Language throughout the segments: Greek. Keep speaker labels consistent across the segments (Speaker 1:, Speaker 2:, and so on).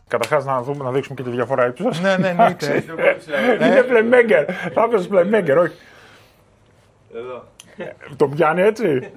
Speaker 1: Καταρχάς να δείξουμε και τη διαφορά ύψος.
Speaker 2: Ναι, εννοείται.
Speaker 1: Είναι playmaker. Θα έπαιζε playmaker, όχι.
Speaker 3: Εδώ.
Speaker 1: Το πιάνει έτσι.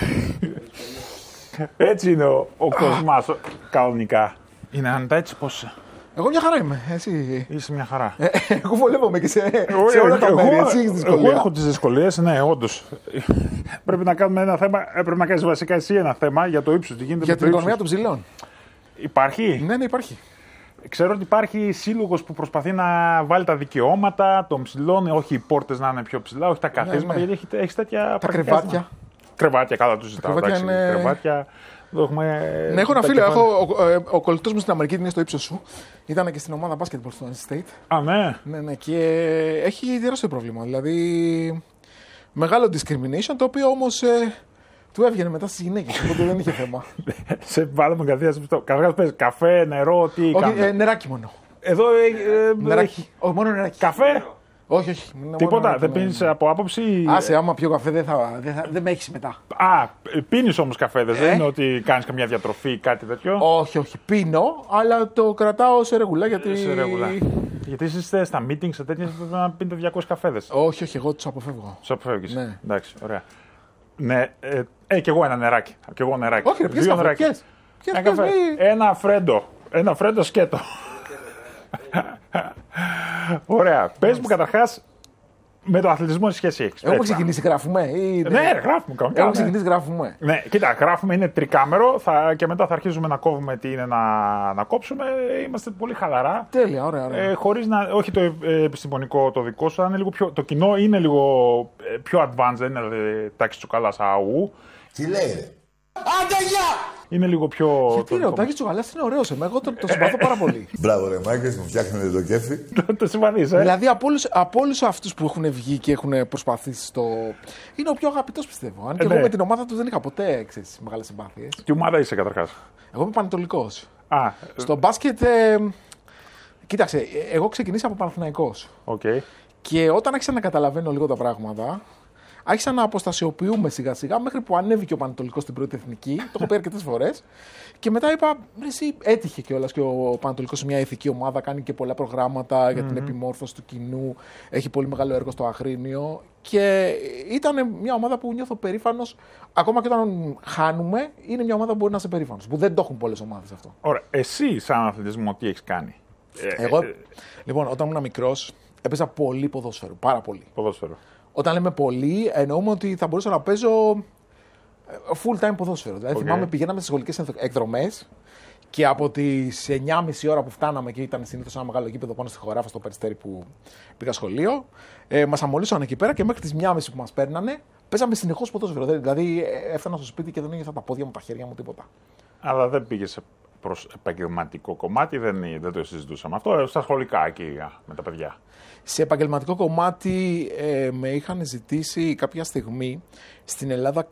Speaker 1: Έτσι είναι ο Κοσμάς κανονικά. Είναι άνετα έτσι πώς.
Speaker 2: Εγώ μια χαρά είμαι. Εσύ.
Speaker 1: Είσαι μια χαρά.
Speaker 2: Εγώ βολεύομαι και σε όλα τα μέρη. Εσύ έχεις δυσκολία.
Speaker 1: Εγώ έχω τις δυσκολίες, ναι, όντως. Πρέπει να κάνουμε ένα θέμα. Πρέπει να κάνεις βασικά εσύ ένα θέμα για το ύψος. Τι γίνεται
Speaker 2: Για
Speaker 1: με
Speaker 2: την
Speaker 1: το
Speaker 2: οικονομία
Speaker 1: ύψος.
Speaker 2: των ψηλών.
Speaker 1: Υπάρχει.
Speaker 2: Ναι, υπάρχει.
Speaker 1: Ξέρω ότι υπάρχει σύλλογος που προσπαθεί να βάλει τα δικαιώματα των ψηλών, όχι οι πόρτες να είναι πιο ψηλά, όχι τα καθίσματα,
Speaker 2: ναι.
Speaker 1: γιατί έχεις τέτοια.
Speaker 2: Τα κρεβάτια.
Speaker 1: Κρεβάτια, καλά τους ζητάω.
Speaker 2: κρεβάτια
Speaker 1: Εντάξει,
Speaker 2: είναι-
Speaker 1: κρεβάτια. Εδώ έχουμε.
Speaker 2: Ναι, έχω ένα
Speaker 1: τα
Speaker 2: φίλο.
Speaker 1: κεφάλαια.
Speaker 2: Ο κολλητός μου στην Αμερική είναι στο ύψος σου. Ήταν και στην ομάδα basketball στο NC State.
Speaker 1: Α, ναι.
Speaker 2: Ναι, και έχει τεράστιο πρόβλημα. Δηλαδή, μεγάλο discrimination, το οποίο όμως του έβγαινε μετά στις γυναίκες, οπότε δεν είχε θέμα.
Speaker 1: Σε βάλαμε κατευθείαν σε αυτό. Καταρχάς πες καφέ, νερό, τι
Speaker 2: Όχι,
Speaker 1: κάνουμε.
Speaker 2: νεράκι μόνο.
Speaker 1: Εδώ
Speaker 2: Νεράκι. Όχι, μόνο νεράκι.
Speaker 1: καφέ.
Speaker 2: Όχι. Μόνο
Speaker 1: Τίποτα.
Speaker 2: νεράκι,
Speaker 1: Δεν
Speaker 2: ναι.
Speaker 1: πίνεις από άποψη.
Speaker 2: Άσε, άμα πιω καφέ δεν με έχεις μετά.
Speaker 1: Α, πίνεις όμως καφέ, δεν είναι ότι κάνεις καμιά διατροφή ή κάτι τέτοιο.
Speaker 2: Όχι, πίνω, αλλά το κρατάω σε ρεγουλά γιατί.
Speaker 1: Σε ρεγουλά. Γιατί εσείς είστε στα meetings, σε τέτοιες πρέπει να πίνετε 200 καφέδες.
Speaker 2: Όχι, εγώ τους αποφεύγω.
Speaker 1: Σου αποφεύγεις.
Speaker 2: Ναι.
Speaker 1: Εντάξει, ωραία. Ναι, κι εγώ ένα νεράκι. Κι εγώ νεράκι.
Speaker 2: Όχι, ρε, πιες
Speaker 1: Δύο
Speaker 2: καφέ.
Speaker 1: νεράκια.
Speaker 2: Πιες,
Speaker 1: Ένα καφέ. Ένα φρέντο. Ένα φρέντο σκέτο. Ωραία. Πες μου καταρχάς με το αθλητισμό τι σχέση έχεις.
Speaker 2: Έχουμε
Speaker 1: Έτσι.
Speaker 2: ξεκινήσει, γράφουμε. Ή...
Speaker 1: Ναι, ρε, γράφουμε κανονικά.
Speaker 2: Έχουμε
Speaker 1: Ναι.
Speaker 2: ξεκινήσει, γράφουμε.
Speaker 1: Ναι, κοίτα, γράφουμε, είναι τρικάμερο και μετά θα αρχίζουμε να κόβουμε τι είναι να κόψουμε. Είμαστε πολύ χαλαρά.
Speaker 2: Τέλεια, ωραία.
Speaker 1: Χωρίς να. Όχι το επιστημονικό το δικό σου, αλλά είναι λίγο πιο. Το κοινό είναι λίγο πιο advanced, δεν είναι τάξη τσουκαλά αού.
Speaker 4: Τι λέει, ρε.
Speaker 1: Είναι λίγο πιο.
Speaker 2: Γιατί ρε, ο Τάκης Τσουκαλάς είναι ωραίος. Εγώ το συμπαθώ πάρα πολύ.
Speaker 4: Μπράβο, ρε Μάγκες, μου φτιάχνετε το κέφι.
Speaker 1: Το συμβαδείς,
Speaker 2: Δηλαδή από όλους αυτούς που έχουν βγει και έχουν προσπαθήσει στο. Είναι ο πιο αγαπητός πιστεύω. Αν και
Speaker 1: ναι.
Speaker 2: εγώ με την ομάδα του δεν είχα ποτέ μεγάλες συμπάθειες.
Speaker 1: Τι ομάδα είσαι καταρχάς.
Speaker 2: Εγώ είμαι πανετολικός.
Speaker 1: Α,
Speaker 2: Στο μπάσκετ. Κοίταξε, εγώ ξεκινήσα από Παναθηναϊκός.
Speaker 1: οκ.
Speaker 2: Και όταν άρχισα να καταλαβαίνω λίγο τα πράγματα, άρχισα να αποστασιοποιούμε σιγά σιγά μέχρι που ανέβηκε ο Πανετολικός στην πρώτη εθνική. Το έχω πει αρκετές φορές. Και μετά είπα, ρε, εσύ έτυχε κιόλας και ο Πανετολικός σε μια ηθική ομάδα, κάνει και πολλά προγράμματα για την επιμόρφωση του κοινού. Έχει πολύ μεγάλο έργο στο Αγρίνιο. Και ήταν μια ομάδα που νιώθω περήφανος, ακόμα και όταν χάνουμε, είναι μια ομάδα που μπορεί να είσαι περήφανος. Που δεν το έχουν πολλές ομάδες αυτό.
Speaker 1: Ωραία. Εσύ, σαν αθλητισμό, τι έχεις κάνει.
Speaker 2: Εγώ, λοιπόν, όταν ήμουν μικρός, έπαιζα πολύ ποδόσφαιρο. Πάρα πολύ.
Speaker 1: Ποδόσφαιρο.
Speaker 2: Όταν λέμε πολύ, εννοούμε ότι θα μπορούσα να παίζω full time ποδόσφαιρο. Δηλαδή, θυμάμαι πηγαίναμε στις σχολικές εκδρομές και από τις 9.30 ώρα που φτάναμε και ήταν συνήθως ένα μεγάλο γήπεδο πάνω στη Χωράφα, στο Περιστέρι που πήγα σχολείο, μας αμολύσαν εκεί πέρα και μέχρι τις 1.30 που μας παίρνανε, παίζαμε συνεχώς ποδόσφαιρο. Δηλαδή, έφτανα στο σπίτι και δεν ένιωθα τα πόδια μου, τα χέρια μου, τίποτα.
Speaker 1: Αλλά δεν πήγες προς επαγγελματικό κομμάτι, δεν το συζητούσαμε αυτό. Στα σχολικά εκεί με τα παιδιά.
Speaker 2: Σε επαγγελματικό κομμάτι με είχαν ζητήσει κάποια στιγμή. Στην Ελλάδα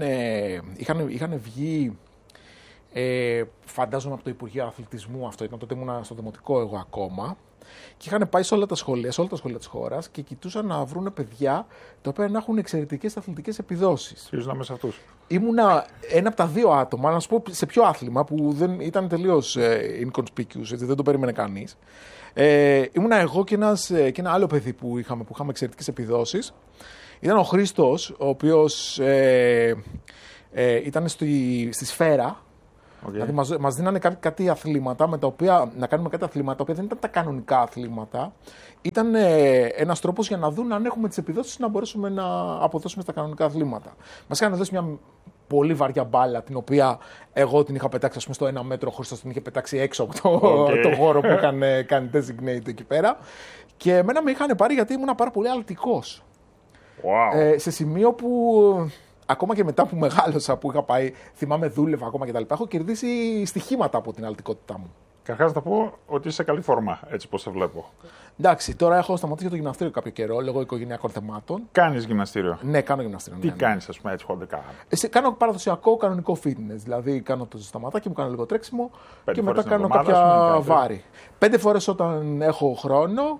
Speaker 2: είχαν βγει, φαντάζομαι από το Υπουργείο Αθλητισμού, αυτό ήταν τότε ήμουν στο δημοτικό εγώ ακόμα, και είχαν πάει σε όλα τα σχολεία της χώρας και κοιτούσαν να βρουν παιδιά τα οποία να έχουν εξαιρετικές αθλητικές επιδόσεις.
Speaker 1: Ήσουν μέσα αυτούς.
Speaker 2: Ήμουνα ένα από τα δύο άτομα, να σου πω σε ποιο άθλημα που δεν ήταν τελείως inconspicuous, έτσι, δεν το περίμενε κανείς. Ήμουνα εγώ και ένα άλλο παιδί που είχαμε εξαιρετικές επιδόσεις. Ήταν ο Χρήστος, ο οποίος ήταν στη σφαίρα.
Speaker 1: Okay.
Speaker 2: Δηλαδή μας δίνανε κάτι αθλήματα, με τα οποία, να κάνουμε κάτι αθλήματα, τα οποία δεν ήταν τα κανονικά αθλήματα. Ήταν ένας τρόπος για να δουν αν έχουμε τις επιδόσεις να μπορέσουμε να αποδώσουμε στα κανονικά αθλήματα. Μας είχαν δώσει μια πολύ βαριά μπάλα, την οποία εγώ την είχα πετάξει, ας πούμε, στο 1 μέτρο, ο Χρήστος την είχε πετάξει έξω από το χώρο που είχαν κάνει designate εκεί πέρα. Και εμένα με είχαν πάρει γιατί ήμουν πάρα πολύ αλτικός.
Speaker 1: Wow.
Speaker 2: Σε σημείο που ακόμα και μετά που μεγάλωσα, που είχα πάει, θυμάμαι, δούλευα ακόμα κτλ. Έχω κερδίσει στοιχήματα από την αλτικότητά μου.
Speaker 1: Καταρχάς να πω ότι είσαι σε καλή φόρμα, έτσι πως σε βλέπω.
Speaker 2: Εντάξει, τώρα έχω σταματήσει για το γυμναστήριο κάποιο καιρό, λόγω οικογενειακών θεμάτων.
Speaker 1: Κάνεις γυμναστήριο.
Speaker 2: Ναι, κάνω γυμναστήριο.
Speaker 1: Τι
Speaker 2: ναι.
Speaker 1: κάνεις, ας πούμε, έτσι χοντρικά.
Speaker 2: Κάνω παραδοσιακό κανονικό fitness. Δηλαδή, κάνω το σταματάκι μου, κάνω λίγο τρέξιμο
Speaker 1: 5
Speaker 2: και μετά
Speaker 1: φορές την
Speaker 2: κάνω
Speaker 1: εβδομάδα,
Speaker 2: κάποια
Speaker 1: ας πούμε,
Speaker 2: βάρη. 5 φορές όταν έχω χρόνο.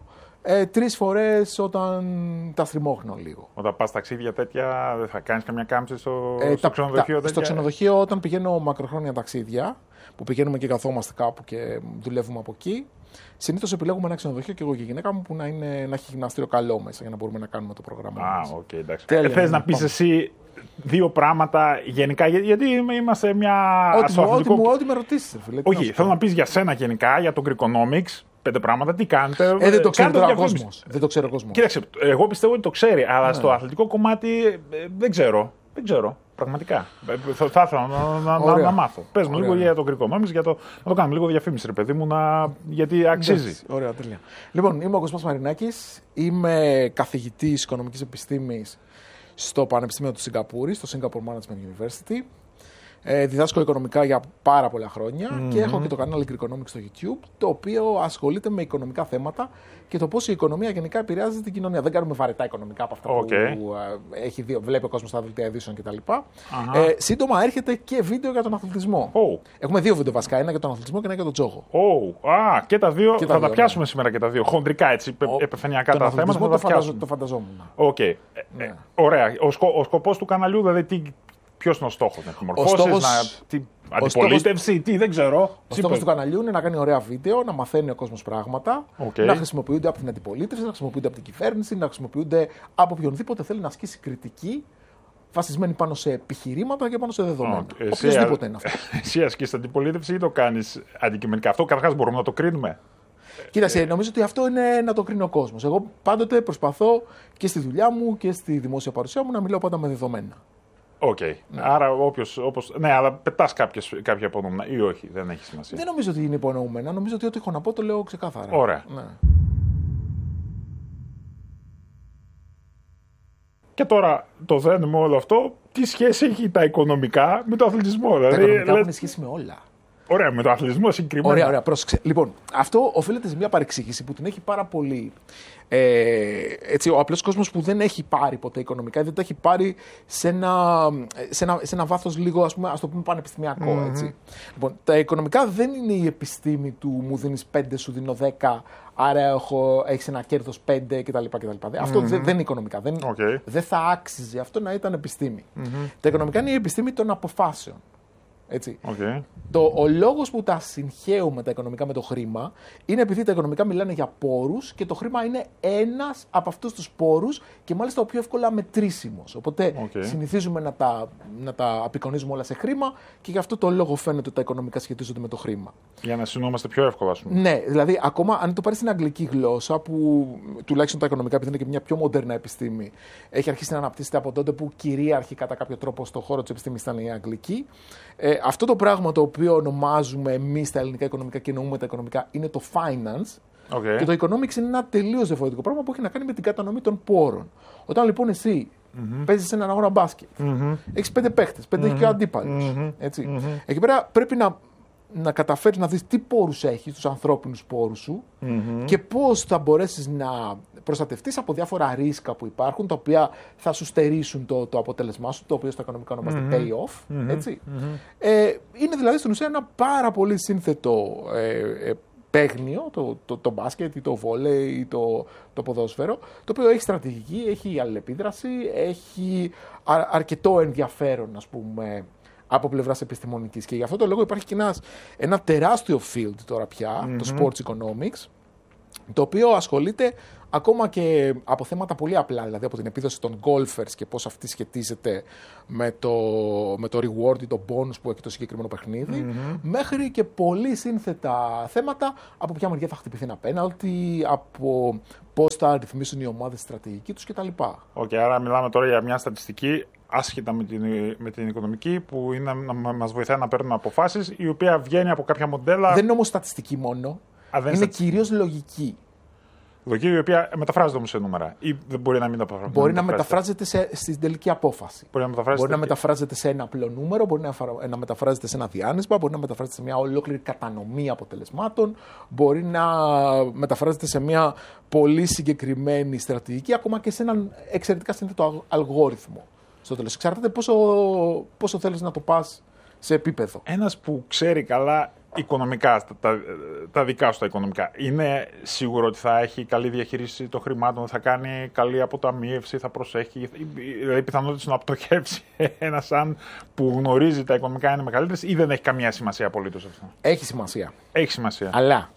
Speaker 2: 3 φορές όταν τα στριμώχνω λίγο.
Speaker 1: Όταν πας ταξίδια τέτοια, δεν θα κάνεις καμιά κάμψη στο ξενοδοχείο τέτοια?
Speaker 2: Στο ξενοδοχείο, όταν πηγαίνω μακροχρόνια ταξίδια, που πηγαίνουμε και καθόμαστε κάπου και δουλεύουμε από εκεί, συνήθως επιλέγουμε ένα ξενοδοχείο και εγώ και η γυναίκα μου που να έχει γυμναστήριο καλό μέσα για να μπορούμε να κάνουμε το πρόγραμμα μας.
Speaker 1: Οκ, εντάξει.
Speaker 2: Τέλεια,
Speaker 1: Θες να πεις εσύ δύο πράγματα γενικά, γιατί είμαστε μια.
Speaker 2: Ό,τι με ρωτήσεις, φίλε.
Speaker 1: Όχι, θέλω να πεις για σένα γενικά, για το Greekonomics. 5 πράγματα, τι κάνετε.
Speaker 2: Δεν το ξέρει τώρα ο κόσμος. Δεν το ξέρει ο κόσμος.
Speaker 1: Κοίταξε, εγώ πιστεύω ότι το ξέρει, αλλά στο αθλητικό κομμάτι δεν ξέρω. Πραγματικά. Θα ήθελα να μάθω. Πες μου λίγο για το Greekonomics, να το κάνουμε λίγο διαφήμιση, ρε παιδί μου, γιατί αξίζει.
Speaker 2: Ωραία, τέλεια. Λοιπόν, είμαι ο Κοσμάς Μαρινάκης, είμαι καθηγητής οικονομικής επιστήμης στο Πανεπιστήμιο του Σιγκαπούρης, στο Singapore Management University. Διδάσκω οικονομικά για πάρα πολλά χρόνια και έχω και το κανάλι Greekonomics στο YouTube, το οποίο ασχολείται με οικονομικά θέματα και το πώς η οικονομία γενικά επηρεάζει την κοινωνία. Δεν κάνουμε βαρετά οικονομικά από αυτά που βλέπει ο κόσμος στα δελτία ειδήσεων κτλ. Σύντομα έρχεται και βίντεο για τον αθλητισμό. Έχουμε 2 βίντεο βασικά, ένα για τον αθλητισμό και ένα για τον τζόγο.
Speaker 1: Και τα δύο θα τα πιάσουμε σήμερα και τα δύο. Χοντρικά έτσι, επιφανειακά τα θέματα.
Speaker 2: Το φανταζόμουν.
Speaker 1: Ωραία. Ο σκοπός του καναλιού, δηλαδή ποιος είναι ο στόχος, να επιμορφώσεις, αντιπολίτευση, δεν ξέρω.
Speaker 2: Ο στόχος του καναλιού είναι να κάνει ωραία βίντεο, να μαθαίνει ο κόσμος πράγματα, να χρησιμοποιούνται από την αντιπολίτευση, να χρησιμοποιούνται από την κυβέρνηση, να χρησιμοποιούνται από οποιονδήποτε θέλει να ασκήσει κριτική βασισμένη πάνω σε επιχειρήματα και πάνω σε δεδομένα. Οποιοσδήποτε είναι αυτό.
Speaker 1: Εσύ ασκείς αντιπολίτευση ή το κάνεις αντικειμενικά? Αυτό καταρχάς μπορούμε να το κρίνουμε.
Speaker 2: Κοίταξε, νομίζω ότι αυτό είναι να το κρίνει ο κόσμος. Εγώ πάντοτε προσπαθώ και στη δουλειά μου και στη δημόσια παρουσία μου να μιλάω πάντα με δεδομένα.
Speaker 1: Άρα αλλά πετάς κάποια υπονοούμενα ή όχι, δεν έχει σημασία.
Speaker 2: Δεν νομίζω ότι είναι υπονοούμενα. Νομίζω ότι ό,τι έχω να πω το λέω ξεκάθαρα.
Speaker 1: Ωραία.
Speaker 2: Ναι.
Speaker 1: Και τώρα το δένουμε όλο αυτό, τι σχέση έχει τα οικονομικά με το αθλητισμό?
Speaker 2: Τα οικονομικά έχουν σχέση με όλα.
Speaker 1: Ωραία, με το αθλητισμό συγκεκριμένα.
Speaker 2: Ωραία, πρόσεξε. Λοιπόν, αυτό οφείλεται σε μια παρεξήγηση που την έχει πάρα πολύ. Ο απλός κόσμος που δεν έχει πάρει ποτέ οικονομικά, δεν τα έχει πάρει σε ένα βάθος λίγο, ας το πούμε, πανεπιστημιακό. Έτσι. Λοιπόν, τα οικονομικά δεν είναι η επιστήμη του μου δίνεις 5, σου δίνω 10, άρα έχεις ένα κέρδος 5 κτλ. Αυτό δεν είναι οικονομικά. Δεν θα άξιζε αυτό να ήταν επιστήμη. Τα οικονομικά είναι η επιστήμη των αποφάσεων. Έτσι. Ο λόγος που τα συγχαίουμε τα οικονομικά με το χρήμα είναι επειδή τα οικονομικά μιλάνε για πόρους και το χρήμα είναι ένας από αυτούς τους πόρους και μάλιστα ο πιο εύκολα μετρήσιμος. Οπότε συνηθίζουμε να τα απεικονίζουμε όλα σε χρήμα και γι' αυτό το λόγο φαίνεται ότι τα οικονομικά σχετίζονται με το χρήμα.
Speaker 1: Για να συνόμαστε πιο εύκολα, ας πούμε.
Speaker 2: Ναι, δηλαδή ακόμα αν το πάρεις στην αγγλική γλώσσα, που τουλάχιστον τα οικονομικά, επειδή είναι και μια πιο μοντέρνα επιστήμη, έχει αρχίσει να αναπτύσσεται από τότε που κυρίαρχη κατά κάποιο τρόπο στον χώρο της επιστήμης ήταν η αγγλική. Αυτό το πράγμα το οποίο ονομάζουμε εμείς τα ελληνικά οικονομικά και εννοούμε τα οικονομικά είναι το finance. Και το economics είναι ένα τελείως διαφορετικό πράγμα που έχει να κάνει με την κατανομή των πόρων. Όταν λοιπόν εσύ παίζεις έναν αγώνα μπάσκετ, έχεις 5 παίχτες, 5 έχει και ο αντίπαλος. Εκεί πέρα πρέπει να καταφέρεις να δεις τι πόρους έχεις, τους ανθρώπινους πόρους σου και πώς θα μπορέσεις να προστατευτείς από διάφορα ρίσκα που υπάρχουν, τα οποία θα σου στερήσουν το αποτέλεσμά σου, το οποίο στα οικονομικά ονομάζεται pay-off. Είναι δηλαδή στην ουσία ένα πάρα πολύ σύνθετο παίγνιο, το μπάσκετ ή το βόλεϊ ή το ποδόσφαιρο, το οποίο έχει στρατηγική, έχει αλληλεπίδραση, έχει αρκετό ενδιαφέρον, ας πούμε, από πλευράς επιστημονικής. Και γι' αυτό το λόγο υπάρχει και ένα τεράστιο field τώρα πια, το sports economics, το οποίο ασχολείται ακόμα και από θέματα πολύ απλά, δηλαδή από την επίδοση των golfers και πώς αυτή σχετίζεται με το reward ή το bonus που έχει το συγκεκριμένο παιχνίδι, μέχρι και πολύ σύνθετα θέματα, από ποια μεριά θα χτυπηθεί ένα πέναλτι, από πώς θα ρυθμίσουν οι ομάδες στρατηγική τους κτλ.
Speaker 1: Άρα μιλάμε τώρα για μια στατιστική άσχετα με την οικονομική, που είναι να μας βοηθάει να παίρνουμε αποφάσεις, η οποία βγαίνει από κάποια μοντέλα.
Speaker 2: Δεν είναι όμως στατιστική μόνο, είναι κυρίως λογική.
Speaker 1: Λογική η οποία μεταφράζεται όμως σε νούμερα, ή δεν μπορεί να μην μεταφράζεται?
Speaker 2: Μπορεί να μεταφράζεται στην τελική απόφαση. Μπορεί να μεταφράζεται σε ένα απλό νούμερο, μπορεί να μεταφράζεται σε ένα διάνυσμα, μπορεί να μεταφράζεται σε μια ολόκληρη κατανομή αποτελεσμάτων, μπορεί να μεταφράζεται σε μια πολύ συγκεκριμένη στρατηγική, ακόμα και σε έναν εξαιρετικά σύνθετο αλγόριθμο. Στο τέλος, εξαρτάται πόσο θέλεις να το πας σε επίπεδο.
Speaker 1: Ένας που ξέρει καλά οικονομικά, τα δικά σου τα οικονομικά, είναι σίγουρο ότι θα έχει καλή διαχείριση των χρημάτων, θα κάνει καλή αποταμίευση, θα προσέχει, δηλαδή πιθανότητες να πτωχεύσει ένας που γνωρίζει τα οικονομικά είναι μεγαλύτερες ή δεν έχει καμία σημασία απολύτως αυτό?
Speaker 2: Έχει σημασία.
Speaker 1: Έχει σημασία.
Speaker 2: Αλλά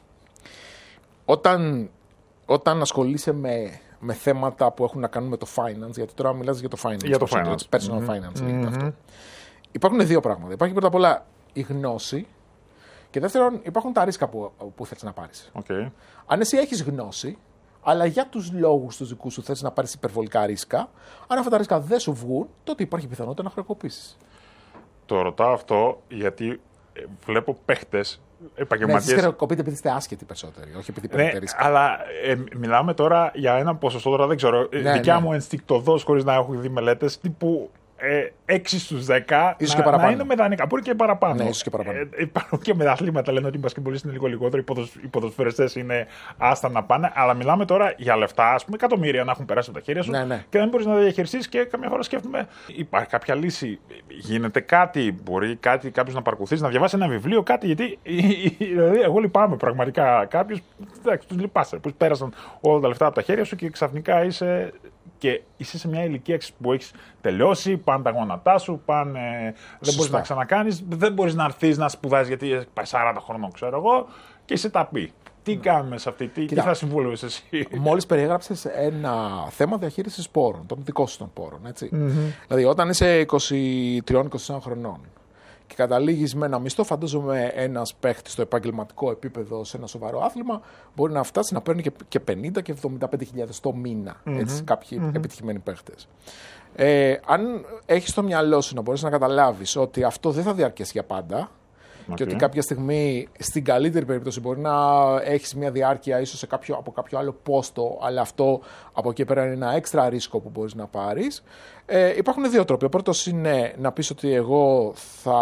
Speaker 2: όταν ασχολείσαι με θέματα που έχουν να κάνουν με το finance, γιατί τώρα μιλάς για το finance,
Speaker 1: για το finance.
Speaker 2: Personal finance λέγεται αυτό. Υπάρχουν δύο πράγματα. Υπάρχει πρώτα απ' όλα η γνώση και δεύτερον υπάρχουν τα ρίσκα που θες να πάρεις.
Speaker 1: Okay.
Speaker 2: Αν εσύ έχεις γνώση, αλλά για τους λόγους τους δικούς σου θες να πάρεις υπερβολικά ρίσκα, αν αυτά τα ρίσκα δεν σου βγουν, τότε υπάρχει πιθανότητα να χρεοκοπήσεις.
Speaker 1: Το ρωτάω αυτό γιατί βλέπω παίχτες, επαγγελματίες.
Speaker 2: Ναι, εσείς χρεοκοπείτε επειδή είστε άσχετοι περισσότεροι, όχι επειδή παίρνετε ρίσκα.
Speaker 1: Αλλά μιλάμε τώρα για ένα ποσοστό, τώρα δεν ξέρω. Δικιά μου ενστικτωδώς, χωρίς να έχω δει μελέτες, τύπου 6 στους 10 να είναι με δανεικά. Μπορεί και παραπάνω.
Speaker 2: Ναι, ίσως και παραπάνω.
Speaker 1: Υπάρχουν και μεταθλήματα, λένε ότι οι μπασκετμπολίστες είναι λίγο λιγότερο, οι ποδοσφαιριστές είναι άστα να πάνε. Αλλά μιλάμε τώρα για λεφτά, ας πούμε, εκατομμύρια να έχουν περάσει από τα χέρια σου και δεν μπορείς να τα διαχειριστείς. Και καμιά φορά σκέφτομαι, υπάρχει κάποια λύση, γίνεται κάτι, μπορεί κάποιος να παρακολουθήσει, να διαβάσει ένα βιβλίο, κάτι. Γιατί δηλαδή, εγώ λυπάμαι πραγματικά κάποιους, τους λυπάσαι, που πέρασαν όλα τα λεφτά από τα χέρια σου και ξαφνικά είσαι σε μια ηλικία που έχεις τελειώσει, πάνε τα γόνατά σου, δεν μπορείς να ξανακάνεις, δεν μπορείς να έρθεις να σπουδάσεις γιατί πάει 40 χρονών, ξέρω εγώ, και είσαι ταπεί. Τι κάνουμε σε αυτή, τι θα συμβούλευες εσύ?
Speaker 2: Μόλις περιέγραψες ένα θέμα διαχείρισης πόρων, των δικών σου των πόρων. Έτσι. Δηλαδή, όταν είσαι 23-24 χρονών και καταλήγεις με ένα μισθό, φαντάζομαι ένας παίχτης στο επαγγελματικό επίπεδο σε ένα σοβαρό άθλημα μπορεί να φτάσει να παίρνει και 50 και 75.000 το μήνα. Έτσι, κάποιοι επιτυχημένοι παίχτες. Αν έχεις στο μυαλό σου να μπορείς να καταλάβεις ότι αυτό δεν θα διαρκέσει για πάντα και ότι κάποια στιγμή, στην καλύτερη περίπτωση, μπορεί να έχεις μια διάρκεια ίσως από κάποιο άλλο πόστο, αλλά αυτό από εκεί πέρα είναι ένα έξτρα ρίσκο που μπορείς να πάρεις. Υπάρχουν δύο τρόποι. Ο πρώτος είναι να πεις ότι εγώ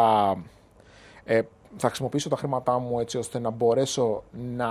Speaker 2: θα χρησιμοποιήσω τα χρήματά μου έτσι ώστε να μπορέσω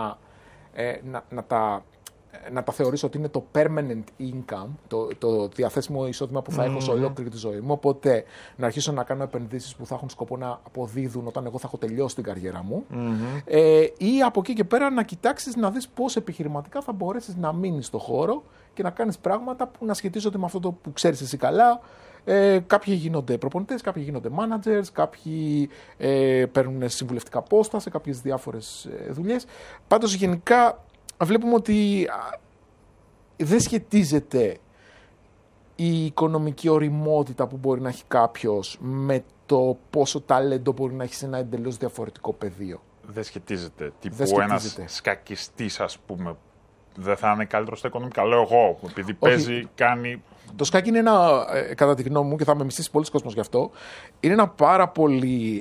Speaker 2: να τα θεωρήσω ότι είναι το permanent income, το διαθέσιμο εισόδημα που θα έχω σε ολόκληρη τη ζωή μου. Οπότε να αρχίσω να κάνω επενδύσεις που θα έχουν σκοπό να αποδίδουν όταν εγώ θα έχω τελειώσει την καριέρα μου. Ή από εκεί και πέρα να κοιτάξεις να δεις πώς επιχειρηματικά θα μπορέσεις να μείνεις στο χώρο και να κάνεις πράγματα που να σχετίζονται με αυτό το που ξέρεις εσύ καλά. Κάποιοι γίνονται προπονητές, κάποιοι γίνονται managers, κάποιοι παίρνουν συμβουλευτικά πόστα σε κάποιες διάφορες δουλειές. Πάντως γενικά βλέπουμε ότι δεν σχετίζεται η οικονομική οριμότητα που μπορεί να έχει κάποιος με το πόσο ταλέντο μπορεί να έχει σε ένα εντελώς διαφορετικό πεδίο.
Speaker 1: Δεν σχετίζεται. Τύπου ένας σκακιστής, ας πούμε, δεν θα είναι καλύτερος στα οικονομικά. Λέω εγώ, επειδή παίζει, κάνει...
Speaker 2: Το σκάκι είναι κατά τη γνώμη μου, και θα με μισήσει πολλοί κόσμος γι' αυτό, είναι ένα πάρα πολύ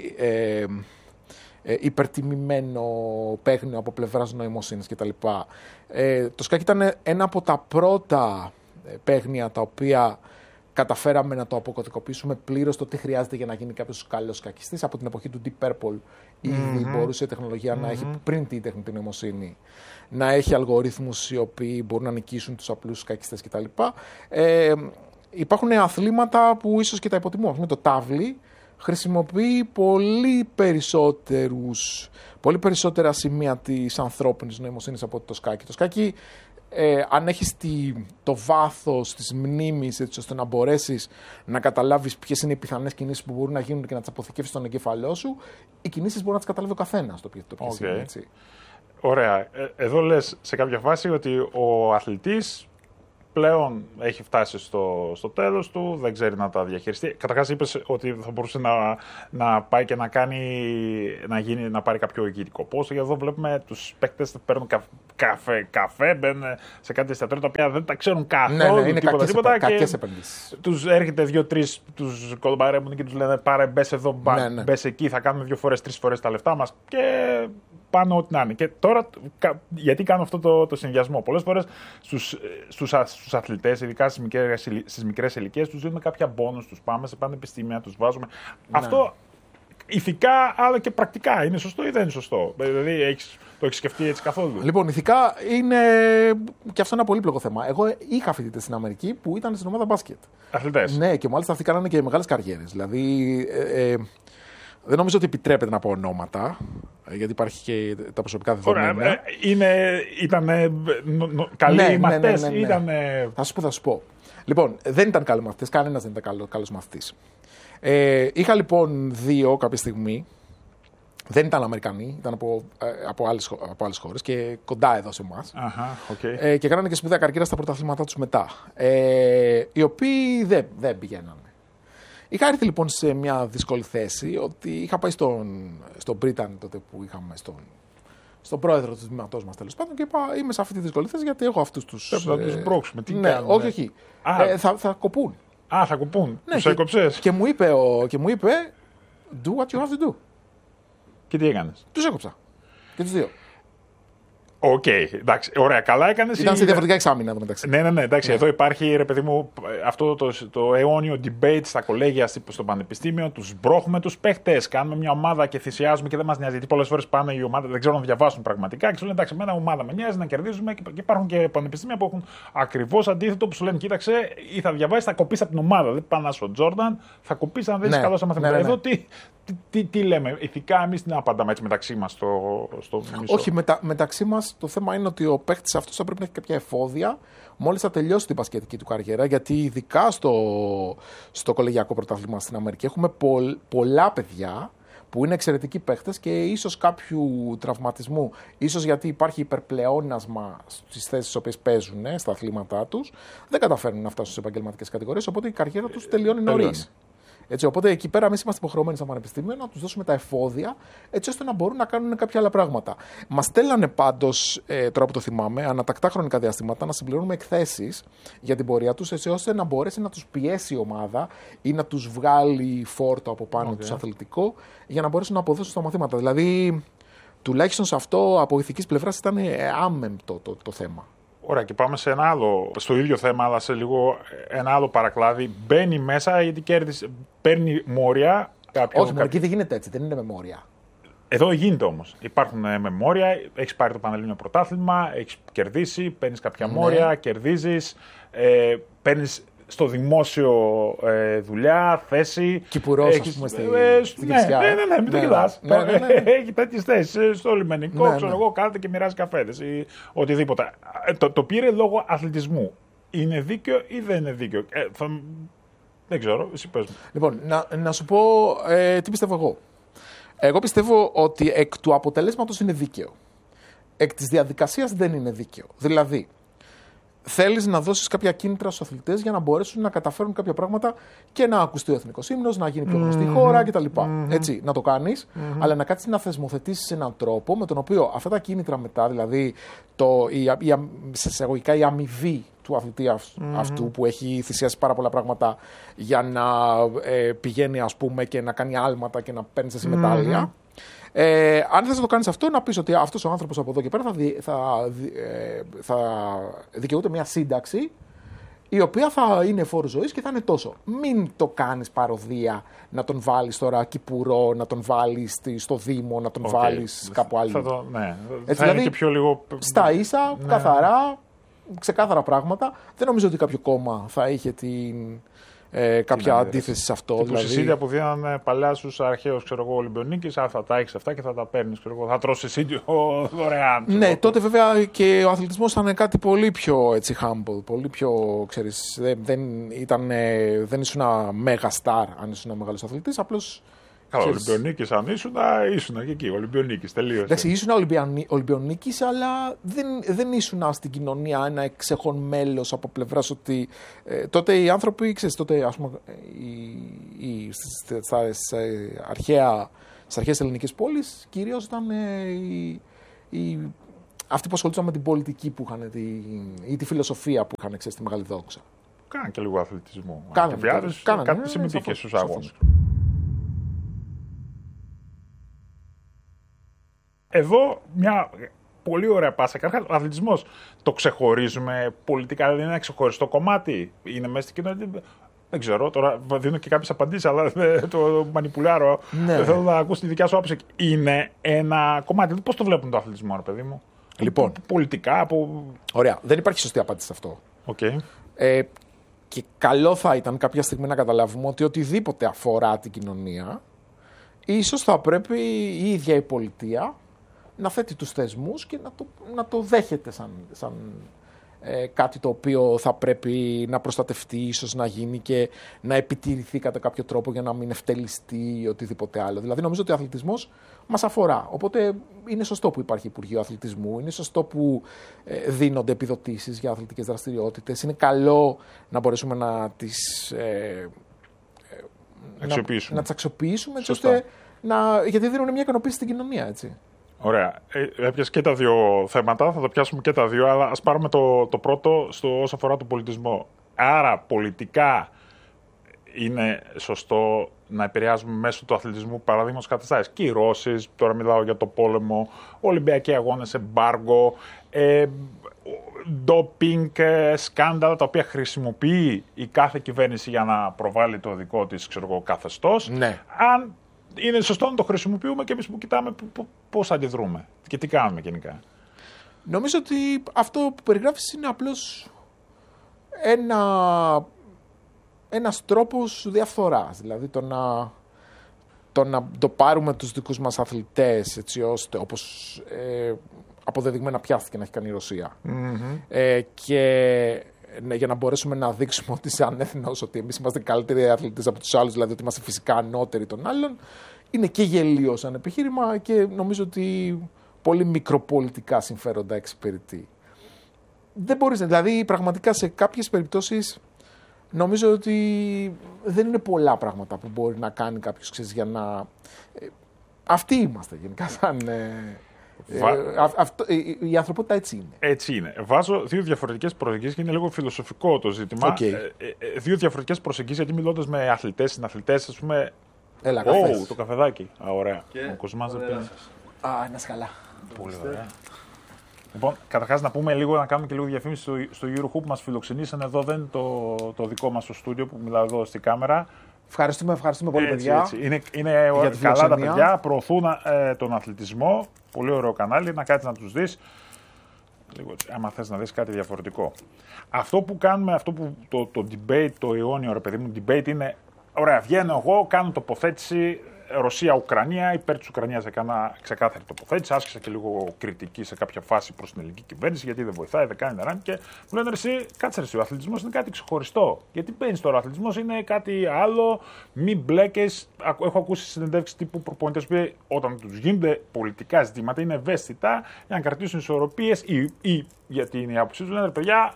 Speaker 2: υπερτιμημένο παίγνιο από πλευράς νοημοσύνης κτλ. Το σκάκι ήταν ένα από τα πρώτα παίγνια τα οποία καταφέραμε να το αποκωδικοποιήσουμε πλήρως το τι χρειάζεται για να γίνει κάποιος καλός σκακιστής. Από την εποχή του Deep Purple ήδη μπορούσε η τεχνολογία να έχει, πριν την τεχνητή νοημοσύνη, να έχει αλγορίθμους οι οποίοι μπορούν να νικήσουν τους απλούς σκακιστές κτλ. Υπάρχουν αθλήματα που ίσως και τα υποτιμούμε. Το τάβλι χρησιμοποιεί πολύ περισσότερα σημεία της ανθρώπινης νοημοσύνης από το σκάκι. Το σκάκι, αν έχεις το βάθος της μνήμης έτσι ώστε να μπορέσεις να καταλάβεις ποιες είναι οι πιθανές κινήσεις που μπορούν να γίνουν και να τις αποθηκεύσεις στον εγκέφαλό σου, οι κινήσεις μπορεί να τις καταλάβει ο καθένας το ποιες είναι, έτσι.
Speaker 1: Ωραία. Εδώ λες σε κάποια φάση ότι ο αθλητής πλέον έχει φτάσει στο τέλος του, δεν ξέρει να τα διαχειριστεί. Καταρχάς είπες ότι θα μπορούσε να πάει και να πάρει κάποιο ηγετικό πόστο. Γιατί εδώ βλέπουμε τους παίκτες που παίρνουν καφέ, μπαίνουν σε κάτι εστιατόρια τα οποία δεν τα ξέρουν καθόλου.
Speaker 2: Ναι, είναι κακές επενδύσεις.
Speaker 1: Τους έρχεται 2-3, τους κολμπαρέμουν και τους λένε πάρε μπες εδώ, μπες εκεί, θα κάνουμε 2 φορές, 3 φορές τα λεφτά μας και πάνε ό,τι να είναι. Και τώρα, γιατί κάνω αυτό το συνδυασμό? Πολλές φορές στους αθλητές, ειδικά στις μικρές ηλικίες, τους δίνουμε κάποια μπόνους, τους πάμε σε πανεπιστήμια, τους βάζουμε. Ναι. Αυτό ηθικά αλλά και πρακτικά είναι σωστό ή δεν είναι σωστό? Δηλαδή το έχεις σκεφτεί έτσι καθόλου?
Speaker 2: Λοιπόν, ηθικά είναι και αυτό ένα πολύπλοκο θέμα. Εγώ είχα φοιτητές στην Αμερική που ήταν στην ομάδα μπάσκετ.
Speaker 1: Αθλητές.
Speaker 2: Ναι, και μάλιστα αυτοί κάνανε και μεγάλες καριέρες. Δηλαδή, Δεν νομίζω ότι επιτρέπεται να πω ονόματα, γιατί υπάρχει και τα προσωπικά δεδομένα.
Speaker 1: Ήταν καλοί μαθητές.
Speaker 2: Θα σου πω. Λοιπόν, δεν ήταν καλοί μαθητές, κανένας δεν ήταν καλός μαθητής. Είχα λοιπόν 2 κάποια στιγμή. Δεν ήταν Αμερικανοί, ήταν από άλλες χώρες και κοντά εδώ σε εμάς.
Speaker 1: Okay.
Speaker 2: Και κάνανε και σπουδαία καριέρα στα πρωταθλήματά τους μετά. Οι οποίοι δεν πηγαίνανε. Είχα έρθει λοιπόν σε μια δύσκολη θέση ότι είχα πάει στον Μπρίταν τότε που είχαμε στον πρόεδρο του τμήματός μας τέλος πάντων και είπα είμαι σε αυτή τη δύσκολη θέση γιατί έχω αυτούς τους...
Speaker 1: Πρέπει να τους μπρώξουμε. Τι
Speaker 2: ναι,
Speaker 1: κάνουμε.
Speaker 2: όχι. Θα κοπούν.
Speaker 1: Θα κοπούν.
Speaker 2: Ναι,
Speaker 1: τους έκοψες.
Speaker 2: Και μου είπε do what you have to do.
Speaker 1: Και τι έκανες.
Speaker 2: Τους έκοψα. Και τους 2.
Speaker 1: Οκ, εντάξει, ωραία, καλά έκανες.
Speaker 2: Ήταν σε διαφορετικά εξάμηνα εδώ μεταξύ.
Speaker 1: Ναι, εντάξει, εδώ υπάρχει, ρε παιδί μου, αυτό το αιώνιο debate στα κολέγια, στο πανεπιστήμιο, τους μπρώχουμε τους παίχτες, κάνουμε μια ομάδα και θυσιάζουμε και δεν μας νοιάζει. Γιατί πολλές φορές πάνε οι ομάδες, δεν ξέρουν να διαβάσουν πραγματικά και σου λένε εντάξει, εμένα ομάδα με νοιάζει να κερδίζουμε και υπάρχουν και πανεπιστήμια που έχουν ακριβώς αντίθετο που σου λένε κοίταξε, ή θα διαβάσεις, θα κοπείς από την ομάδα. Δεν πάνε στον Τζόρνταν, θα κοπείς αν δεν είσαι καλός στα μαθηματικά. Εδώ τι λέμε, ηθικά εμείς τι να απαντάμε έτσι μεταξύ μας στο μισό.
Speaker 2: Όχι, μεταξύ μας το θέμα είναι ότι ο παίκτης αυτός θα πρέπει να έχει κάποια εφόδια μόλις θα τελειώσει την μπασκετική του καριέρα. Γιατί ειδικά στο κολεγιακό πρωτάθλημα στην Αμερική έχουμε πολλά παιδιά που είναι εξαιρετικοί παίκτες και ίσως κάποιου τραυματισμού, ίσως γιατί υπάρχει υπερπλεόνασμα στις θέσεις στις οποίες παίζουν στα αθλήματά τους, δεν καταφέρνουν να φτάσουν σε επαγγελματικές κατηγορίες, οπότε η καριέρα τους τελειώνει νωρίς. Έτσι, οπότε εκεί πέρα εμείς είμαστε υποχρεωμένοι στα πανεπιστήμια να τους δώσουμε τα εφόδια έτσι ώστε να μπορούν να κάνουν κάποια άλλα πράγματα. Μας στέλνανε πάντως, τώρα που το θυμάμαι, ανατακτά χρονικά διαστήματα να συμπληρώνουμε εκθέσεις για την πορεία τους έτσι ώστε να μπορέσει να τους πιέσει η ομάδα ή να τους βγάλει φόρτο από πάνω τους αθλητικό για να μπορέσουν να αποδώσουν στα μαθήματα. Δηλαδή, τουλάχιστον σε αυτό από ηθικής πλευράς ήταν άμεμπτο το θέμα.
Speaker 1: Ωραία, και πάμε σε ένα άλλο, στο ίδιο θέμα, αλλά σε λίγο ένα άλλο παρακλάδι. Μπαίνει μέσα γιατί παίρνει μόρια.
Speaker 2: Όχι, εκεί δεν γίνεται έτσι, δεν είναι με μόρια.
Speaker 1: Εδώ γίνεται όμως. Υπάρχουν με μόρια, έχεις πάρει το Πανελλήνιο Πρωτάθλημα, έχεις κερδίσει, παίρνεις κάποια μόρια, κερδίζεις, παίρνεις στο δημόσιο δουλειά, θέση.
Speaker 2: Κυπουρός, ας πούμε, στην Κυψιά.
Speaker 1: Ναι, μην το κοιτάς. Έχει τέτοιες θέσεις στο λιμενικό, ξέρω εγώ, κάθεται και μοιράζει καφέδες ή οτιδήποτε. Το πήρε λόγω αθλητισμού. Είναι δίκαιο ή δεν είναι δίκαιο. Δεν ξέρω, εσύ πες μου.
Speaker 2: Λοιπόν, να σου πω τι πιστεύω εγώ. Εγώ πιστεύω ότι εκ του αποτελέσματος είναι δίκαιο. Εκ της διαδικασίας δεν είναι δίκαιο. Δηλαδή, θέλεις να δώσεις κάποια κίνητρα στους αθλητές για να μπορέσουν να καταφέρουν κάποια πράγματα και να ακουστεί ο εθνικός ύμνος, να γίνει πιο γνωστή η χώρα κτλ. Έτσι, να το κάνεις, αλλά να κάτσεις να θεσμοθετήσεις έναν τρόπο με τον οποίο αυτά τα κίνητρα μετά, δηλαδή η αμοιβή του αθλητή αυτού που έχει θυσιάσει πάρα πολλά πράγματα για να πηγαίνει ας πούμε και να κάνει άλματα και να παίρνει εσύ μετάλλια. Αν θες να το κάνεις αυτό, να πεις ότι αυτός ο άνθρωπος από εδώ και πέρα θα δικαιούται μια σύνταξη η οποία θα είναι φόρου ζωής και θα είναι τόσο. Μην το κάνεις παροδία να τον βάλεις τώρα κυπουρό, να τον βάλεις στο Δήμο, να τον βάλεις κάπου άλλο.
Speaker 1: Έτσι, θα είναι και πιο λίγο...
Speaker 2: Στα ίσα, καθαρά, ξεκάθαρα πράγματα. Δεν νομίζω ότι κάποιο κόμμα θα είχε κάποια αντίθεση σε αυτό.
Speaker 1: Δηλαδή... Συσίδια που δίνανε παλιά στους αρχαίους Ολυμπιονίκης, θα τα έχεις αυτά και θα τα παίρνεις. Θα τρως συσίδιο δωρεάν.
Speaker 2: Ναι, τότε βέβαια και ο αθλητισμός ήταν κάτι πολύ πιο έτσι, humble, πολύ πιο, ξέρεις, δεν ήσουν ένα μέγα στάρ αν ήσουν ένα μεγάλος αθλητής, απλώς...
Speaker 1: Καλά, Ολυμπιονίκης αν ήσουν και εκεί, Ολυμπιονίκης, τελείωσε.
Speaker 2: Εντάξει, ήσουν Ολυμπιονίκης, αλλά δεν ήσουν στην κοινωνία ένα εξέχον μέλος από πλευράς ότι τότε οι άνθρωποι, ξέρεις, τότε ας πούμε στις αρχαίες ελληνικές πόλεις κυρίως ήταν αυτοί που ασχολούνταν με την πολιτική που είχαν ή τη φιλοσοφία που είχαν, ξέρεις, τη μεγάλη δόξα.
Speaker 1: Κάναν και λίγο αθλητισμό.
Speaker 2: Κάναν
Speaker 1: κάτι συμμετείχες στους αγώνες. Εδώ μια πολύ ωραία πάσα. Καταρχάς, ο αθλητισμός το ξεχωρίζουμε πολιτικά, δηλαδή είναι ένα ξεχωριστό κομμάτι. Είναι μέσα στην κοινωνία. Δεν ξέρω, τώρα δίνω και κάποιες απαντήσεις, αλλά το μανιπουλάρω.
Speaker 2: Ναι.
Speaker 1: Θέλω να ακούσω τη δικιά σου άποψη. Είναι ένα κομμάτι. Πώς το βλέπουν το αθλητισμό, ρε παιδί μου?
Speaker 2: Λοιπόν.
Speaker 1: Πολιτικά,
Speaker 2: Ωραία. Δεν υπάρχει σωστή απάντηση σε αυτό.
Speaker 1: Okay.
Speaker 2: Και καλό θα ήταν κάποια στιγμή να καταλάβουμε ότι οτιδήποτε αφορά την κοινωνία Ίσως θα πρέπει η ίδια η πολιτεία να θέτει τους θεσμούς και να το δέχεται σαν κάτι το οποίο θα πρέπει να προστατευτεί, ίσως να γίνει και να επιτηρηθεί κατά κάποιο τρόπο για να μην ευτελιστεί ή οτιδήποτε άλλο. Δηλαδή νομίζω ότι ο αθλητισμός μας αφορά. Οπότε είναι σωστό που υπάρχει Υπουργείο Αθλητισμού, είναι σωστό που δίνονται επιδοτήσεις για αθλητικές δραστηριότητες. Είναι καλό να μπορέσουμε να τις αξιοποιήσουμε έτσι ώστε γιατί δίνουν μια ικανοποίηση στην κοινωνία, έτσι.
Speaker 1: Ωραία. Έπιασε και τα δύο θέματα, θα τα πιάσουμε και τα δύο, αλλά ας πάρουμε το πρώτο όσο αφορά τον πολιτισμό. Άρα, πολιτικά είναι σωστό να επηρεάζουμε μέσω του αθλητισμού παραδείγματος καταστάσεις. Κυρώσεις, τώρα μιλάω για το πόλεμο, Ολυμπιακοί αγώνες, εμπάργο, ντόπινγκ, σκάνδαλα τα οποία χρησιμοποιεί η κάθε κυβέρνηση για να προβάλλει το δικό της καθεστώς.
Speaker 2: Ναι.
Speaker 1: Αν είναι σωστό να το χρησιμοποιούμε και εμείς που κοιτάμε πώς αντιδρούμε και τι κάνουμε γενικά.
Speaker 2: Νομίζω ότι αυτό που περιγράφεις είναι απλώς ένας τρόπος διαφθοράς. Δηλαδή το πάρουμε τους δικούς μας αθλητές έτσι ώστε όπως αποδεδειγμένα πιάστηκε να έχει κάνει η Ρωσία. Και για να μπορέσουμε να δείξουμε ότι σαν έθνος ότι εμείς είμαστε καλύτεροι αθλητές από τους άλλους, δηλαδή ότι είμαστε φυσικά ανώτεροι των άλλων, είναι και γελίο σαν επιχείρημα και νομίζω ότι πολύ μικροπολιτικά συμφέροντα εξυπηρετεί. Δεν μπορείς, δηλαδή πραγματικά σε κάποιες περιπτώσεις νομίζω ότι δεν είναι πολλά πράγματα που μπορεί να κάνει κάποιος, ξέρεις, για να... Αυτοί είμαστε γενικά σαν... Η ανθρωπότητα έτσι είναι.
Speaker 1: Έτσι είναι. Βάζω δύο διαφορετικές προσεγγίσεις και είναι λίγο φιλοσοφικό το ζήτημα. Δύο διαφορετικές προσεγγίσεις, γιατί μιλώντας με αθλητές, συναθλητές, ας πούμε.
Speaker 2: Έλα, καφές.
Speaker 1: Το καφεδάκι. Ωραία. Ο Κοσμάς δεν πίνει.
Speaker 2: Να είσαι καλά.
Speaker 1: Πολύ ωραία. Λοιπόν, καταρχάς να πούμε λίγο, να κάνουμε και λίγο διαφήμιση στο Eurohoop που μας φιλοξενήσαν. Εδώ δεν είναι το δικό μας το στούντιο που μιλάω εδώ στη κάμερα.
Speaker 2: Ευχαριστούμε πολύ, παιδιά.
Speaker 1: Έτσι. Είναι καλά τα παιδιά, προωθούν τον αθλητισμό. Πολύ ωραίο κανάλι, να κάτσεις να τους δεις. Λίγο έτσι, άμα θες να δεις κάτι διαφορετικό. Αυτό που κάνουμε, το debate, το αιώνιο ρε παιδί μου, debate είναι, ωραία, βγαίνω εγώ, κάνω τοποθέτηση Ρωσία-Ουκρανία, υπέρ της Ουκρανίας έκανα ξεκάθαρη τοποθέτηση, άσκησα και λίγο κριτική σε κάποια φάση προς την ελληνική κυβέρνηση, γιατί δεν βοηθάει, δεν κάνει νεράν και μου λένε εσύ, κάτσε ρε, ο αθλητισμός είναι κάτι ξεχωριστό. Γιατί παίρνεις τώρα, ο αθλητισμός είναι κάτι άλλο, μην μπλέκες. Έχω ακούσει συνεντεύξεις τύπου προπονητές που όταν τους γίνονται πολιτικά ζητήματα είναι ευαίσθητα για να κρατήσουν ισορροπίες ή γιατί είναι η άποψή τους, λένε παιδιά.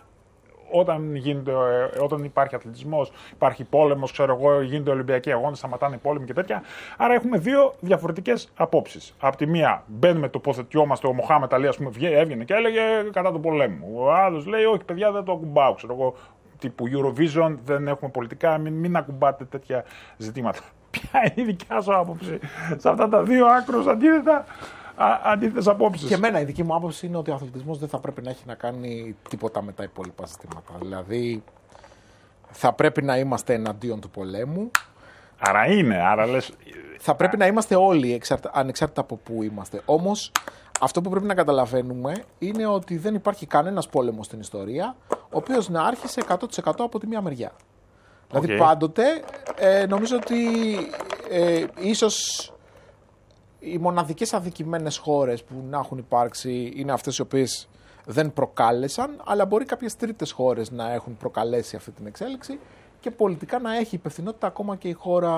Speaker 1: Όταν υπάρχει αθλητισμός, υπάρχει πόλεμος, ξέρω εγώ, γίνονται Ολυμπιακοί αγώνες, σταματάνε οι πόλεμοι και τέτοια. Άρα έχουμε δύο διαφορετικές απόψεις. Απ' τη μία μπαίνουμε, τοποθετιόμαστε, ο Μοχάμετ Αλή, ας πούμε, έβγαινε και έλεγε κατά του πολέμου. Ο άλλος λέει, όχι παιδιά, δεν το ακουμπάω, ξέρω εγώ, τύπου Eurovision, δεν έχουμε πολιτικά, μην ακουμπάτε τέτοια ζητήματα. Ποια είναι η δικιά σου άποψη σε αυτά τα δύο άκρως αντίθετες απόψεις?
Speaker 2: Και εμένα η δική μου άποψη είναι ότι ο αθλητισμός δεν θα πρέπει να έχει να κάνει τίποτα με τα υπόλοιπα ζητήματα. Δηλαδή θα πρέπει να είμαστε εναντίον του πολέμου.
Speaker 1: Άρα λες...
Speaker 2: Θα πρέπει να είμαστε όλοι ανεξάρτητα από πού είμαστε. Όμως αυτό που πρέπει να καταλαβαίνουμε είναι ότι δεν υπάρχει κανένας πόλεμος στην ιστορία ο οποίος να άρχισε 100% από τη μία μεριά. Δηλαδή πάντοτε νομίζω ότι ίσως οι μοναδικές αδικημένες χώρες που να έχουν υπάρξει είναι αυτές οι οποίες δεν προκάλεσαν, αλλά μπορεί κάποιες τρίτες χώρες να έχουν προκαλέσει αυτή την εξέλιξη και πολιτικά να έχει υπευθυνότητα ακόμα και η χώρα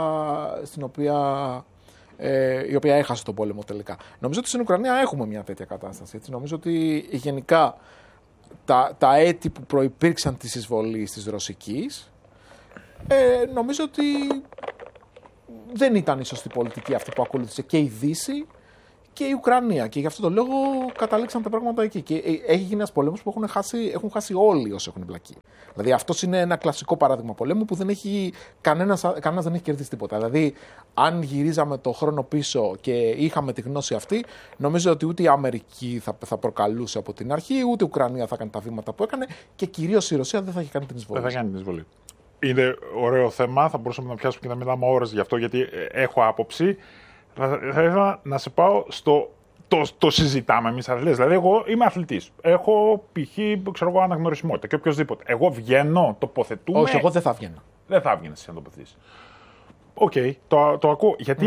Speaker 2: η οποία έχασε τον πόλεμο τελικά. Νομίζω ότι στην Ουκρανία έχουμε μια τέτοια κατάσταση. Έτσι. Νομίζω ότι γενικά τα έτη που προϋπήρξαν της εισβολής της ρωσικής νομίζω ότι δεν ήταν η σωστή πολιτική αυτή που ακολούθησε και η Δύση και η Ουκρανία. Και γι' αυτό το λόγο καταλήξαν τα πράγματα εκεί. Και έχει γίνει ένας πόλεμος που έχουν χάσει όλοι όσοι έχουν εμπλακεί. Δηλαδή αυτό είναι ένα κλασικό παράδειγμα πολέμου που κανένας δεν έχει κερδίσει τίποτα. Δηλαδή αν γυρίζαμε το χρόνο πίσω και είχαμε τη γνώση αυτή, νομίζω ότι ούτε η Αμερική θα προκαλούσε από την αρχή, ούτε η Ουκρανία θα έκανε τα βήματα που έκανε και κυρίως η Ρωσία δεν θα είχε κάνει την εισβολή.
Speaker 1: Δεν θα κάνει την εισβολή. Είναι ωραίο θέμα, θα μπορούσαμε να πιάσουμε και να μιλάμε ώρες γι' αυτό, γιατί έχω άποψη. Θα ήθελα να σε πάω στο το συζητάμε εμείς αθλητές. Δηλαδή, εγώ είμαι αθλητής. Έχω π.χ. αναγνωρισιμότητα και οποιοδήποτε. Εγώ βγαίνω, τοποθετούμε.
Speaker 2: Όχι, εγώ δεν θα βγαίνω.
Speaker 1: Δεν θα βγαίνεις εσύ να τοποθετήσεις. Οκ, το ακούω. Γιατί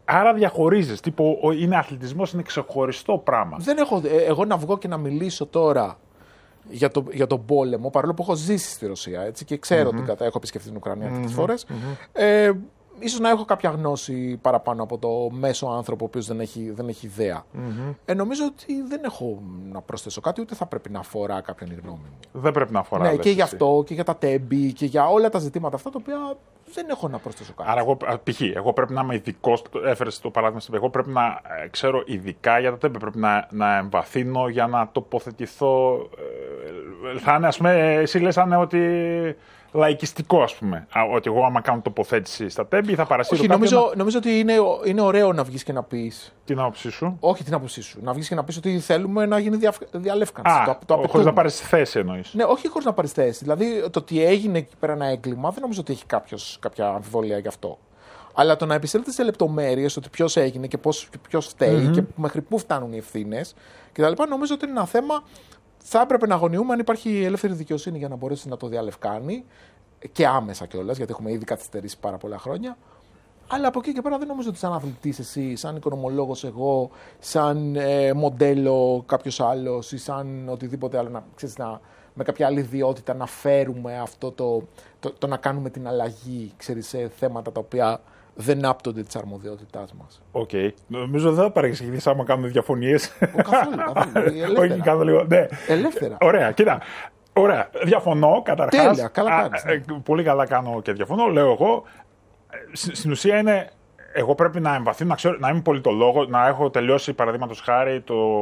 Speaker 1: Άρα διαχωρίζεις. Τύπο, αθλητισμός είναι ξεχωριστό πράγμα.
Speaker 2: Δεν έχω. Εγώ να βγω και να μιλήσω τώρα για τον πόλεμο, παρόλο που έχω ζήσει στη Ρωσία, έτσι, και ξέρω ότι έχω επισκεφτεί την Ουκρανία αρκετές φορές. Ίσως να έχω κάποια γνώση παραπάνω από το μέσο άνθρωπο ο οποίος δεν έχει ιδέα. Νομίζω ότι δεν έχω να προσθέσω κάτι, ούτε θα πρέπει να αφορά κάποιον η γνώμη μου.
Speaker 1: Δεν πρέπει να αφορά.
Speaker 2: Ναι, και γι' αυτό και για τα τέμπη και για όλα τα ζητήματα αυτά τα οποία δεν έχω να προσθέσω κάτι.
Speaker 1: Άρα, εγώ πρέπει να είμαι ειδικός, έφερες το παράδειγμα, εγώ πρέπει να ξέρω ειδικά για τα τέμπη, πρέπει να εμβαθύνω για να τοποθετηθώ. Θα είναι, ας πούμε, εσύ λες ότι λαϊκιστικό, ας πούμε. Ότι εγώ, άμα κάνω τοποθέτηση στα τέμπη, θα παρασύρω.
Speaker 2: Όχι, νομίζω ότι είναι ωραίο να βγεις και να πεις.
Speaker 1: Την άποψή σου.
Speaker 2: Όχι την άποψή σου. Να βγεις και να πεις ότι θέλουμε να γίνει διαλεύκανση.
Speaker 1: Χωρίς να πάρεις θέση, εννοείς.
Speaker 2: Ναι, όχι χωρίς να πάρεις θέση. Δηλαδή, το ότι έγινε εκεί πέρα ένα έγκλημα, δεν νομίζω ότι έχει κάποια αμφιβολία γι' αυτό. Αλλά το να επισέλθει σε λεπτομέρειες, ότι ποιος έγινε και ποιος φταίει και μέχρι πού φτάνουν οι ευθύνες κτλ., νομίζω ότι είναι ένα θέμα. Θα έπρεπε να αγωνιούμε αν υπάρχει ελεύθερη δικαιοσύνη για να μπορέσει να το διαλευκάνει και άμεσα κιόλας, γιατί έχουμε ήδη καθυστερήσει πάρα πολλά χρόνια. Αλλά από εκεί και πέρα δεν νομίζω ότι σαν αθλητής εσύ, σαν οικονομολόγος εγώ, σαν μοντέλο κάποιος άλλος ή σαν οτιδήποτε άλλο, με κάποια άλλη ιδιότητα να φέρουμε αυτό το να κάνουμε την αλλαγή, σε θέματα τα οποία δεν άπτονται της αρμοδιότητάς μας.
Speaker 1: Οκ. Νομίζω δεν θα παρεξηγηθείς άμα κάνουμε διαφωνίες.
Speaker 2: Καθόλου.
Speaker 1: Όχι, κάνω λίγο. Ναι.
Speaker 2: Ελεύθερα.
Speaker 1: Ωραία, κοίτα. Ωραία. Διαφωνώ καταρχάς.
Speaker 2: Τέλεια, καλά κάνεις.
Speaker 1: Πολύ καλά κάνω και διαφωνώ. Λέω εγώ. Στην ουσία είναι. Εγώ πρέπει να εμβαθύνω, να ξέρω, να είμαι πολιτολόγος, να έχω τελειώσει, παραδείγματος χάρη,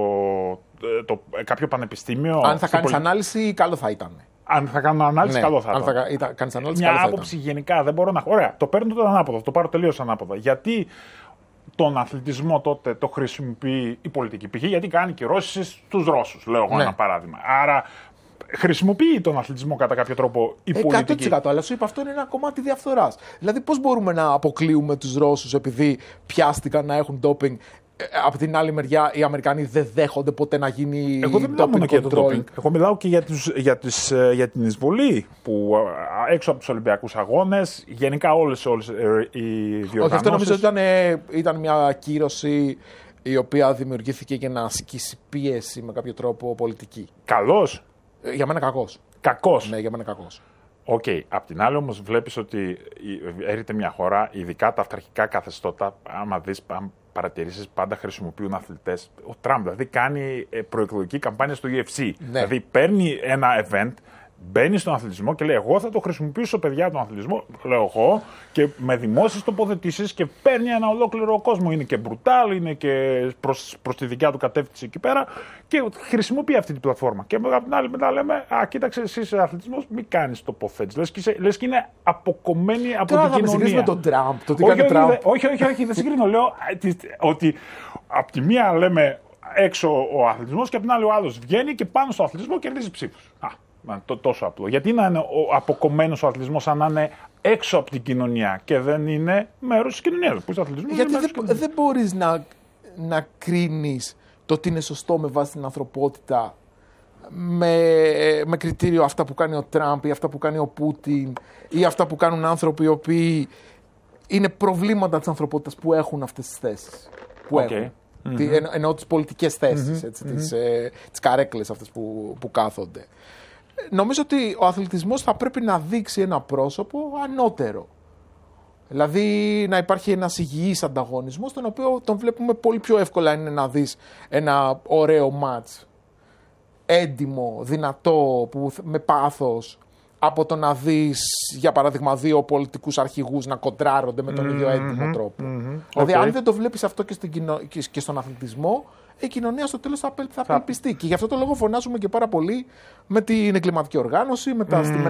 Speaker 1: κάποιο πανεπιστήμιο.
Speaker 2: Αν θα κάνεις ανάλυση, καλό θα ήταν.
Speaker 1: Αν θα κάνω ανάλυση, καλό θα ήταν.
Speaker 2: Αν θα κάνεις ανάλυση,
Speaker 1: μια άποψη γενικά δεν μπορώ να. Ωραία, το παίρνω τότε ανάποδα, το πάρω τελείως ανάποδα. Γιατί τον αθλητισμό τότε το χρησιμοποιεί η πολιτική π.χ. γιατί κάνει κυρώσεις στους Ρώσους, λέω εγώ ένα παράδειγμα. Άρα χρησιμοποιεί τον αθλητισμό κατά κάποιο τρόπο η πολιτική.
Speaker 2: 100%. Αλλά σου είπα, αυτό είναι ένα κομμάτι διαφθοράς. Δηλαδή, πώς μπορούμε να αποκλείουμε τους Ρώσους επειδή πιάστηκαν να έχουν ντόπινγκ. Από την άλλη μεριά, οι Αμερικανοί δεν δέχονται ποτέ να γίνει.
Speaker 1: Εγώ δεν μιλάω μόνο για το ντόπινγκ. Εγώ μιλάω και για την εισβολή που έξω από τους Ολυμπιακούς Αγώνες, γενικά όλες οι διοργανώσεις.
Speaker 2: Όχι, αυτό νομίζω ότι ήταν μια κύρωση η οποία δημιουργήθηκε για να ασκήσει πίεση με κάποιο τρόπο πολιτική.
Speaker 1: Καλός.
Speaker 2: Για μένα κακός.
Speaker 1: Κακός.
Speaker 2: Ναι, για μένα κακός.
Speaker 1: Οκ. Απ' την άλλη όμως βλέπεις ότι έρχεται μια χώρα, ειδικά τα αυταρχικά καθεστώτα, άμα παρατηρήσεις, πάντα χρησιμοποιούν αθλητές. Ο Τραμπ δηλαδή κάνει προεκλογική καμπάνια στο UFC. Ναι. Δηλαδή παίρνει ένα event, μπαίνει στον αθλητισμό και λέει: εγώ θα το χρησιμοποιήσω, παιδιά, τον αθλητισμό. Λέω εγώ, και με δημόσιες τοποθετήσεις και παίρνει ένα ολόκληρο κόσμο. Είναι και μπρουτάλ, είναι και προς τη δικιά του κατεύθυνση εκεί πέρα και χρησιμοποιεί αυτή την πλατφόρμα. Και από την άλλη μετά λέμε: κοίταξε, εσύ είσαι αθλητισμός, μην κάνεις τοποθέτηση. Λες και είναι αποκομμένη από την κοινωνία.
Speaker 2: Δεν με τον Τραμπ, το τι κάνει Τραμπ.
Speaker 1: Όχι, δεν συγκρίνω. Λέω ότι από τη μία λέμε έξω ο αθλητισμός και από την άλλη ο άλλος βγαίνει και πάνω στο αθλητισμό κερδίζει ψήφους. Τόσο απλό. Γιατί να είναι αποκομμένος ο αθλητισμός αν να είναι έξω από την κοινωνία και δεν είναι μέρος της κοινωνίας?
Speaker 2: Γιατί δεν μπορείς να κρίνεις το τι είναι σωστό με βάση την ανθρωπότητα με κριτήριο αυτά που κάνει ο Τραμπ ή αυτά που κάνει ο Πούτιν ή αυτά που κάνουν άνθρωποι οι οποίοι είναι προβλήματα της ανθρωπότητας που έχουν αυτές τις θέσεις. Που έχουν. Εννοώ τις πολιτικές θέσεις, τις καρέκλες αυτές που κάθονται. Νομίζω ότι ο αθλητισμός θα πρέπει να δείξει ένα πρόσωπο ανώτερο. Δηλαδή να υπάρχει ένας υγιής ανταγωνισμός, τον οποίο τον βλέπουμε πολύ πιο εύκολα είναι να δεις ένα ωραίο μάτς, έντιμο, δυνατό, με πάθος, από το να δεις, για παράδειγμα, δύο πολιτικούς αρχηγούς να κοντράρονται με τον ίδιο έντιμο τρόπο. Δηλαδή, αν δεν το βλέπεις αυτό και στον αθλητισμό, η κοινωνία στο τέλος θα απελπιστεί. Και γι' αυτό το λόγο φωνάζουμε και πάρα πολύ με την εγκληματική οργάνωση, με τα στημένα